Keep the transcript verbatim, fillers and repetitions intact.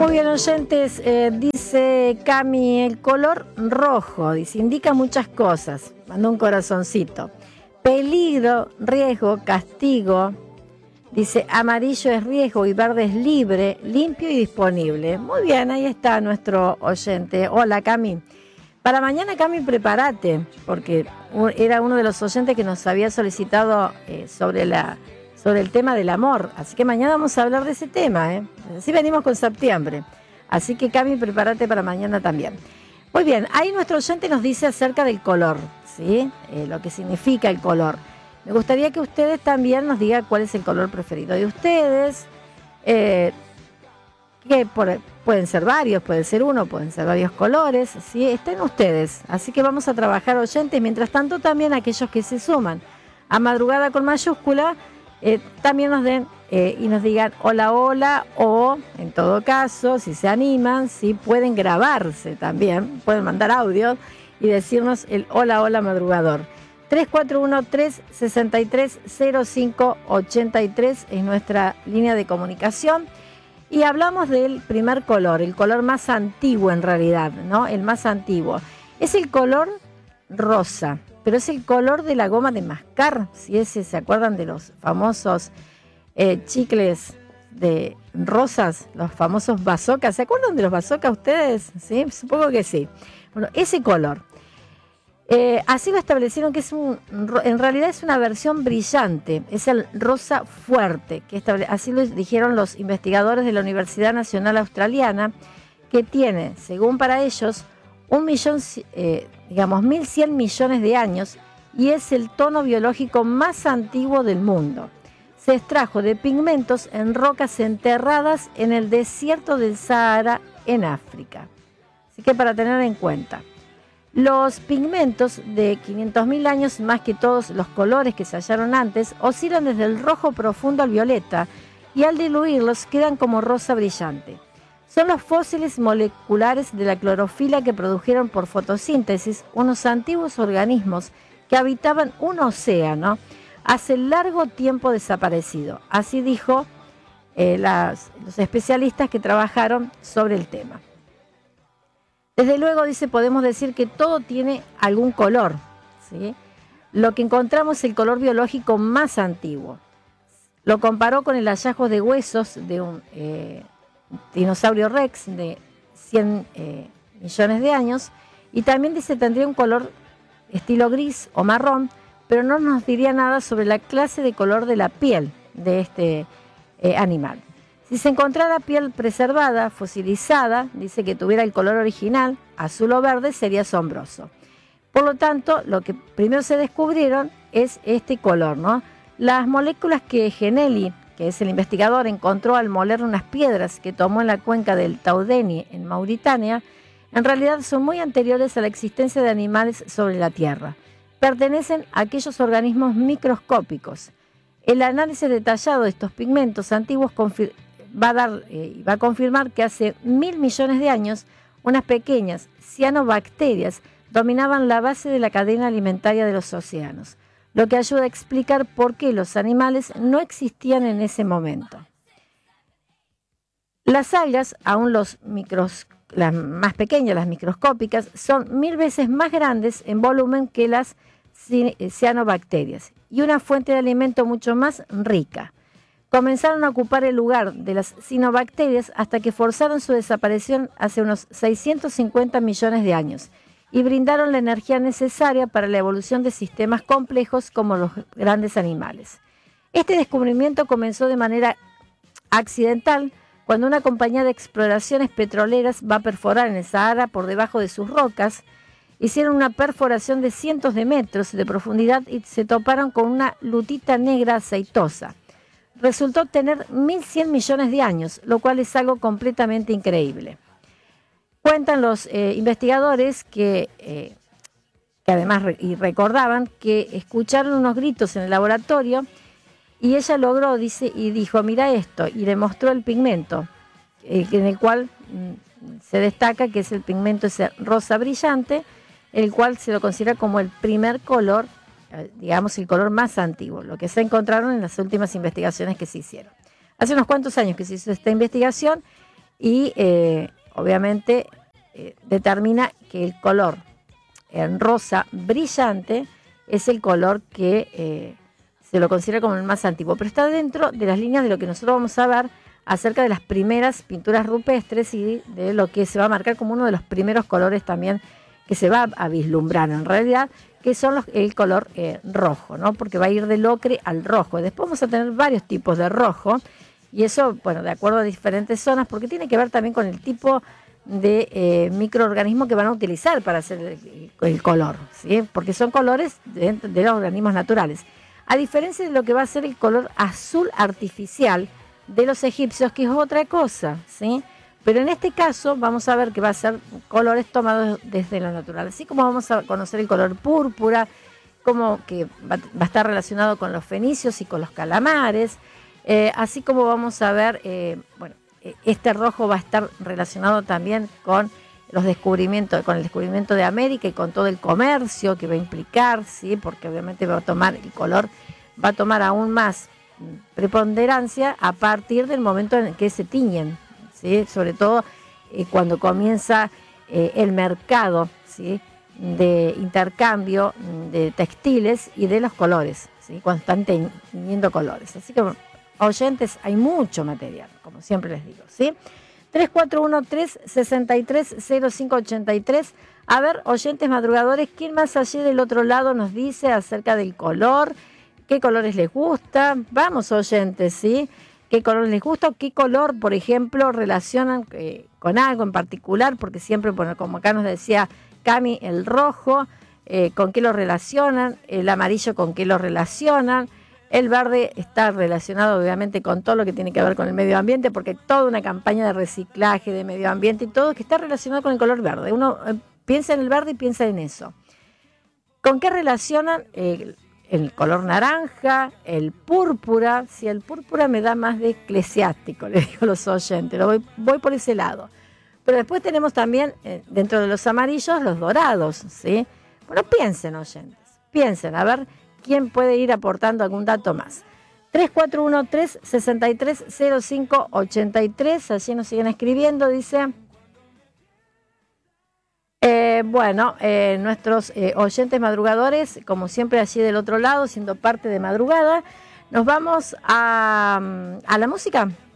Muy bien, oyentes, eh, dice Cami, el color rojo, dice, indica muchas cosas, mandó un corazoncito. Peligro, riesgo, castigo, dice amarillo es riesgo y verde es libre, limpio y disponible. Muy bien, ahí está nuestro oyente. Hola, Cami. Para mañana, Cami, prepárate, porque era uno de los oyentes que nos había solicitado eh, sobre la... sobre el tema del amor, así que mañana vamos a hablar de ese tema, ¿eh? Así venimos con septiembre, así que Cami, prepárate para mañana también. Muy bien, ahí nuestro oyente nos dice acerca del color, ¿sí? Eh, lo que significa el color. Me gustaría que ustedes también nos digan cuál es el color preferido de ustedes, eh, que por, pueden ser varios, puede ser uno, pueden ser varios colores, ¿sí? Estén ustedes, así que vamos a trabajar, oyentes, mientras tanto también aquellos que se suman a Madrugada con mayúscula, Eh, también nos den eh, y nos digan hola, hola, o en todo caso, si se animan, si pueden grabarse también, pueden mandar audio y decirnos el hola, hola madrugador. tres cuatro uno, tres seis tres, cero cinco ocho tres es nuestra línea de comunicación. Y hablamos del primer color, el color más antiguo en realidad, ¿no? El más antiguo. Es el color rosa. Pero es el color de la goma de mascar, si ese, ¿se acuerdan de los famosos eh, chicles de rosas, los famosos bazookas? ¿Se acuerdan de los bazookas ustedes? Sí, supongo que sí. Bueno, ese color. Eh, así lo establecieron que es un, en realidad es una versión brillante, es el rosa fuerte, que estable, así lo dijeron los investigadores de la Universidad Nacional Australiana, que tiene, según para ellos, un millón, eh, digamos, mil cien millones de años y es el tono biológico más antiguo del mundo. Se extrajo de pigmentos en rocas enterradas en el desierto del Sahara en África. Así que para tener en cuenta, los pigmentos de quinientos mil años, más que todos los colores que se hallaron antes, oscilan desde el rojo profundo al violeta y al diluirlos quedan como rosa brillante. Son los fósiles moleculares de la clorofila que produjeron por fotosíntesis unos antiguos organismos que habitaban un océano hace largo tiempo desaparecido. Así dijo eh, las, los especialistas que trabajaron sobre el tema. Desde luego, dice, podemos decir que todo tiene algún color, ¿sí? Lo que encontramos es el color biológico más antiguo. Lo comparó con el hallazgo de huesos de un... Eh, dinosaurio Rex de cien eh, millones de años y también dice tendría un color estilo gris o marrón, pero no nos diría nada sobre la clase de color de la piel de este eh, animal. Si se encontrara piel preservada, fosilizada, dice que tuviera el color original, azul o verde, sería asombroso. Por lo tanto, lo que primero se descubrieron es este color, ¿no? Las moléculas que Geneli, que es el investigador, encontró al moler unas piedras que tomó en la cuenca del Taudeni, en Mauritania, en realidad son muy anteriores a la existencia de animales sobre la Tierra. Pertenecen a aquellos organismos microscópicos. El análisis detallado de estos pigmentos antiguos va a, dar, eh, va a confirmar que hace mil millones de años unas pequeñas cianobacterias dominaban la base de la cadena alimentaria de los océanos, lo que ayuda a explicar por qué los animales no existían en ese momento. Las algas, aún los micros, las más pequeñas, las microscópicas, son mil veces más grandes en volumen que las cianobacterias y una fuente de alimento mucho más rica. Comenzaron a ocupar el lugar de las cianobacterias hasta que forzaron su desaparición hace unos seiscientos cincuenta millones de años y brindaron la energía necesaria para la evolución de sistemas complejos como los grandes animales. Este descubrimiento comenzó de manera accidental cuando una compañía de exploraciones petroleras va a perforar en el Sahara por debajo de sus rocas. Hicieron una perforación de cientos de metros de profundidad y se toparon con una lutita negra aceitosa. Resultó tener mil cien millones de años, lo cual es algo completamente increíble. Cuentan los eh, investigadores que, eh, que además re- y recordaban que escucharon unos gritos en el laboratorio y ella logró, dice, y dijo, mira esto, y le mostró el pigmento, eh, en el cual mm, se destaca que es el pigmento ese rosa brillante, el cual se lo considera como el primer color, eh, digamos el color más antiguo, lo que se encontraron en las últimas investigaciones que se hicieron. Hace unos cuantos años que se hizo esta investigación y eh, obviamente eh, determina que el color en rosa brillante es el color que eh, se lo considera como el más antiguo, pero está dentro de las líneas de lo que nosotros vamos a ver acerca de las primeras pinturas rupestres y de lo que se va a marcar como uno de los primeros colores también que se va a vislumbrar en realidad, que son los, el color eh, rojo, ¿no? Porque va a ir del ocre al rojo. Después vamos a tener varios tipos de rojo, y eso, bueno, de acuerdo a diferentes zonas, porque tiene que ver también con el tipo de eh, microorganismos que van a utilizar para hacer el, el color, ¿sí? Porque son colores de, de los organismos naturales. A diferencia de lo que va a ser el color azul artificial de los egipcios, que es otra cosa, ¿sí? Pero en este caso vamos a ver que va a ser colores tomados desde lo natural, así como vamos a conocer el color púrpura, como que va, va a estar relacionado con los fenicios y con los calamares, eh, así como vamos a ver, eh, bueno, este rojo va a estar relacionado también con los descubrimientos, con el descubrimiento de América y con todo el comercio que va a implicar, ¿sí? Porque obviamente va a tomar el color, va a tomar aún más preponderancia a partir del momento en que se tiñen, ¿sí? Sobre todo eh, cuando comienza eh, el mercado, ¿sí? De intercambio de textiles y de los colores, ¿sí? Cuando están tiñendo colores. Así que, oyentes, hay mucho material, como siempre les digo, ¿sí? tres cuatro uno tres, seis tres, cero cinco ocho tres. A ver, oyentes madrugadores, ¿quién más allí del otro lado nos dice acerca del color? ¿Qué colores les gusta? Vamos, oyentes, ¿sí? ¿Qué color les gusta? ¿O qué color, por ejemplo, relacionan eh, con algo en particular? Porque siempre, bueno, como acá nos decía Cami, el rojo, eh, ¿con qué lo relacionan? El amarillo, ¿con qué lo relacionan? El verde está relacionado, obviamente, con todo lo que tiene que ver con el medio ambiente, porque toda una campaña de reciclaje, de medio ambiente y todo que está relacionado con el color verde. Uno eh, piensa en el verde y piensa en eso. ¿Con qué relacionan? Eh, el color naranja, el púrpura. Si el púrpura me da más de eclesiástico, le digo a los oyentes, lo voy, voy por ese lado. Pero después tenemos también, eh, dentro de los amarillos, los dorados, ¿sí? Bueno, piensen, oyentes, piensen, a ver quién puede ir aportando algún dato más. tres cuatro uno tres, seis tres, cero cinco ocho tres, allí nos siguen escribiendo, dice... Eh, bueno, eh, nuestros eh, oyentes madrugadores, como siempre allí del otro lado, siendo parte de madrugada, nos vamos a, a la música.